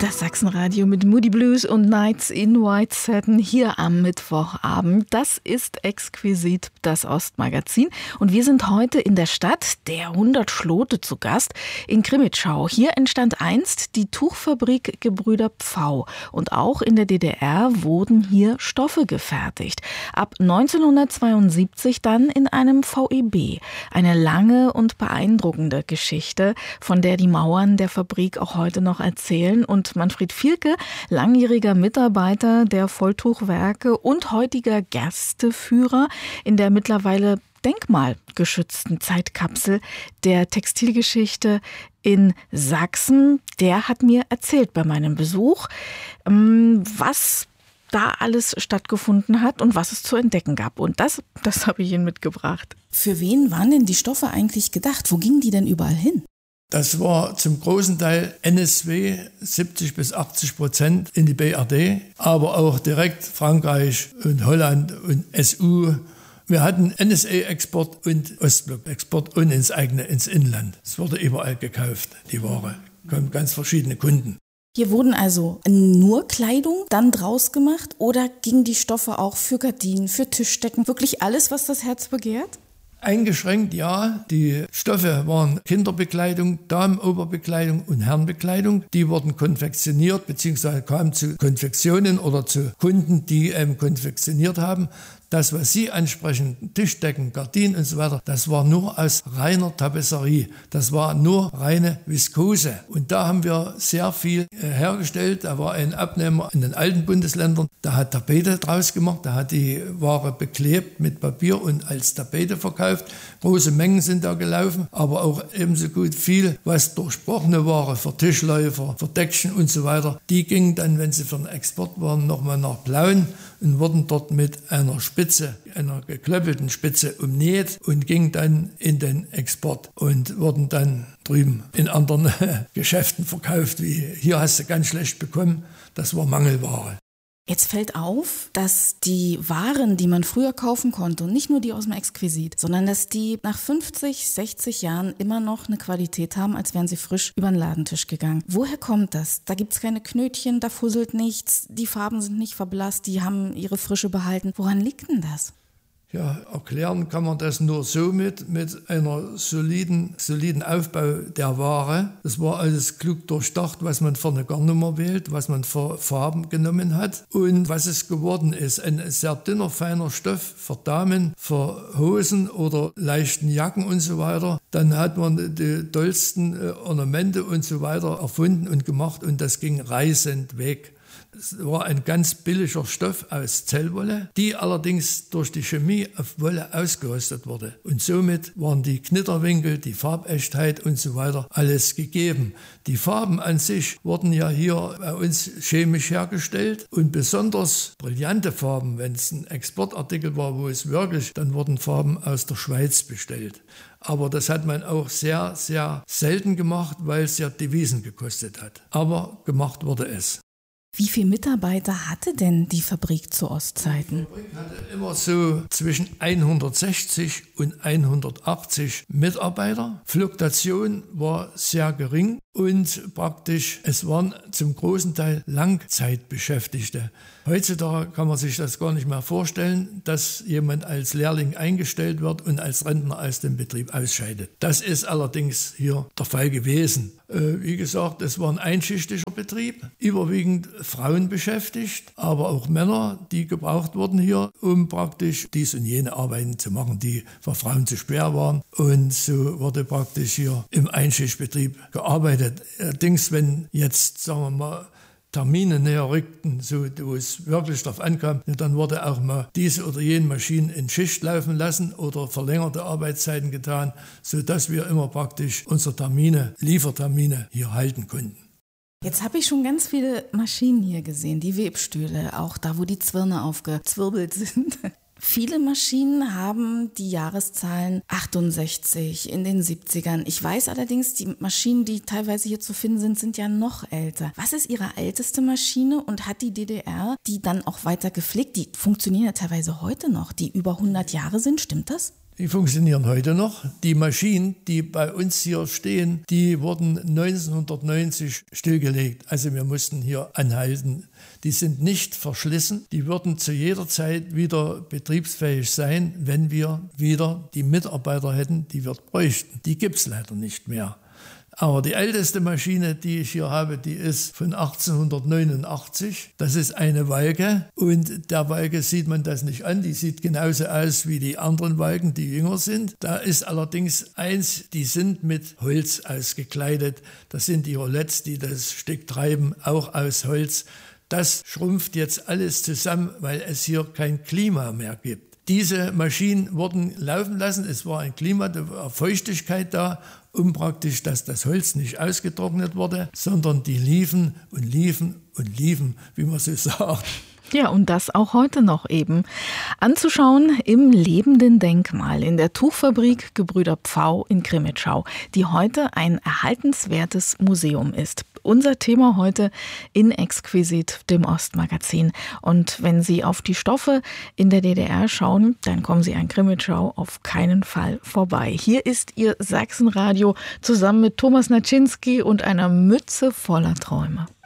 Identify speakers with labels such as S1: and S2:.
S1: Das Sachsenradio mit Moody Blues und Nights in White Satin hier am Mittwochabend. Das ist exquisit, das Ostmagazin. Und wir sind heute in der Stadt der 100 Schlote zu Gast in Krimitschau. Hier entstand einst die Tuchfabrik Gebrüder Pfau. Und auch in der DDR wurden hier Stoffe gefertigt. Ab 1972 dann in einem VEB. Eine lange und beeindruckende Geschichte, von der die Mauern der Fabrik auch heute noch erzählen. Und Manfred Vierke, langjähriger Mitarbeiter der Volltuchwerke und heutiger Gersteführer in der mittlerweile denkmalgeschützten Zeitkapsel der Textilgeschichte in Sachsen, der hat mir erzählt bei meinem Besuch, was da alles stattgefunden hat und was es zu entdecken gab. Und das habe ich Ihnen mitgebracht.
S2: Für wen waren denn die Stoffe eigentlich gedacht? Wo gingen die denn überall hin?
S3: Das war zum großen Teil NSW, 70-80% in die BRD, aber auch direkt Frankreich und Holland und SU. Wir hatten NSA-Export und Ostblock-Export und ins Inland. Es wurde überall gekauft, die Ware. Kommen ganz verschiedene Kunden.
S2: Hier wurden also nur Kleidung dann draus gemacht oder gingen die Stoffe auch für Gardinen, für Tischdecken, wirklich alles, was das Herz begehrt?
S3: Eingeschränkt, ja. Die Stoffe waren Kinderbekleidung, Damenoberbekleidung und Herrenbekleidung. Die wurden konfektioniert bzw. kamen zu Konfektionen oder zu Kunden, die konfektioniert haben. Das, was Sie ansprechen, Tischdecken, Gardinen und so weiter, das war nur aus reiner Tapisserie. Das war nur reine Viskose. Und da haben wir sehr viel hergestellt. Da war ein Abnehmer in den alten Bundesländern, der hat Tapete draus gemacht, der hat die Ware beklebt mit Papier und als Tapete verkauft. Große Mengen sind da gelaufen, aber auch ebenso gut viel, was durchbrochene Ware für Tischläufer, für Deckchen und so weiter. Die gingen dann, wenn sie für den Export waren, nochmal nach Plauen und wurden dort mit einer einer geklöppelten Spitze umnäht und ging dann in den Export und wurden dann drüben in anderen Geschäften verkauft. Wie hier hast du ganz schlecht bekommen, das war Mangelware.
S2: Jetzt fällt auf, dass die Waren, die man früher kaufen konnte, und nicht nur die aus dem Exquisit, sondern dass die nach 50, 60 Jahren immer noch eine Qualität haben, als wären sie frisch über den Ladentisch gegangen. Woher kommt das? Da gibt's keine Knötchen, da fusselt nichts, die Farben sind nicht verblasst, die haben ihre Frische behalten. Woran liegt denn das?
S3: Ja, erklären kann man das nur so mit einer soliden Aufbau der Ware. Das war alles klug durchdacht, was man für eine Garnnummer wählt, was man für Farben genommen hat und was es geworden ist. Ein sehr dünner, feiner Stoff für Damen, für Hosen oder leichten Jacken und so weiter. Dann hat man die tollsten Ornamente und so weiter erfunden und gemacht und das ging reißend weg. Es war ein ganz billiger Stoff aus Zellwolle, die allerdings durch die Chemie auf Wolle ausgerüstet wurde. Und somit waren die Knitterwinkel, die Farbechtheit und so weiter alles gegeben. Die Farben an sich wurden ja hier bei uns chemisch hergestellt und besonders brillante Farben, wenn es ein Exportartikel war, wo es wirklich, dann wurden Farben aus der Schweiz bestellt. Aber das hat man auch sehr, sehr selten gemacht, weil es ja Devisen gekostet hat. Aber gemacht wurde es.
S2: Wie viele Mitarbeiter hatte denn die Fabrik zu Ostzeiten?
S3: Die Fabrik hatte immer so zwischen 160 und 180 Mitarbeiter. Fluktuation war sehr gering und praktisch, es waren zum großen Teil Langzeitbeschäftigte. Heutzutage kann man sich das gar nicht mehr vorstellen, dass jemand als Lehrling eingestellt wird und als Rentner aus dem Betrieb ausscheidet. Das ist allerdings hier der Fall gewesen. Wie gesagt, es war ein einschichtiger Betrieb, überwiegend Frauen beschäftigt, aber auch Männer, die gebraucht wurden hier, um praktisch dies und jene Arbeiten zu machen, die für Frauen zu schwer waren. Und so wurde praktisch hier im Einschichtbetrieb gearbeitet. Allerdings, wenn jetzt, sagen wir mal, Termine näher rückten, so, wo es wirklich darauf ankam, dann wurde auch mal diese oder jene Maschine in Schicht laufen lassen oder verlängerte Arbeitszeiten getan, sodass wir immer praktisch unsere Liefertermine hier halten konnten.
S2: Jetzt habe ich schon ganz viele Maschinen hier gesehen, die Webstühle, auch da, wo die Zwirne aufgezwirbelt sind. Viele Maschinen haben die Jahreszahlen 68 in den 70ern. Ich weiß allerdings, die Maschinen, die teilweise hier zu finden sind, sind ja noch älter. Was ist Ihre älteste Maschine und hat die DDR die dann auch weiter gepflegt? Die funktionieren ja teilweise heute noch, die über 100 Jahre sind, stimmt das?
S3: Die funktionieren heute noch. Die Maschinen, die bei uns hier stehen, die wurden 1990 stillgelegt. Also wir mussten hier anhalten. Die sind nicht verschlissen. Die würden zu jeder Zeit wieder betriebsfähig sein, wenn wir wieder die Mitarbeiter hätten, die wir bräuchten. Die gibt es leider nicht mehr. Aber die älteste Maschine, die ich hier habe, die ist von 1889. Das ist eine Walke und der Walke sieht man das nicht an. Die sieht genauso aus wie die anderen Walken, die jünger sind. Da ist allerdings eins, die sind mit Holz ausgekleidet. Das sind die Roulettes, die das Stück treiben, auch aus Holz. Das schrumpft jetzt alles zusammen, weil es hier kein Klima mehr gibt. Diese Maschinen wurden laufen lassen. Es war ein Klima, da war Feuchtigkeit da, um praktisch, dass das Holz nicht ausgetrocknet wurde, sondern die liefen und liefen und liefen, wie man so sagt.
S1: Ja, und das auch heute noch eben. Anzuschauen im lebenden Denkmal in der Tuchfabrik Gebrüder Pfau in Crimmitschau, die heute ein erhaltenswertes Museum ist. Unser Thema heute in Exquisit, dem Ostmagazin. Und wenn Sie auf die Stoffe in der DDR schauen, dann kommen Sie an Crimmitschau auf keinen Fall vorbei. Hier ist Ihr Sachsenradio zusammen mit Thomas Naczynski und einer Mütze voller Träume.